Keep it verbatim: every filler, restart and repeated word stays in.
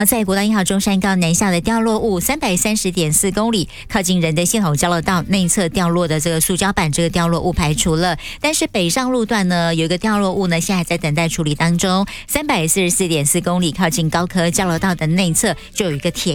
在国道一号中山高南下的掉落物三百三十点四公里，靠近仁德系统交流道内侧掉落的这个塑胶板，这个掉落物排除了。但是北上路段呢，有一个掉落物呢，现在还在等待处理当中。三百四十四点四公里，靠近高科交流道的内侧就有一个铁